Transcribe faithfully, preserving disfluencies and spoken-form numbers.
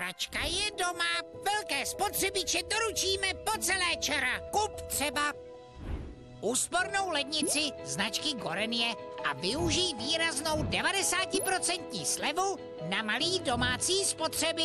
pračka je doma, velké spotřebiče doručíme po celé čara. Kup třeba úspornou lednici značky Gorenie a využij výraznou devadesátiprocentní slevu na malý domácí spotřeby.